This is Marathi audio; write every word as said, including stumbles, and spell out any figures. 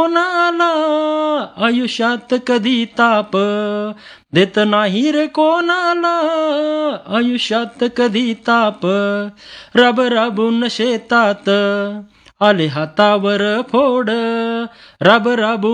कोणाला आयुष्यात कधी ताप देत नाही रे कोणाला आयुष्यात कधी ताप. राब राबून शेतात आले हातावर फोड, राब राबून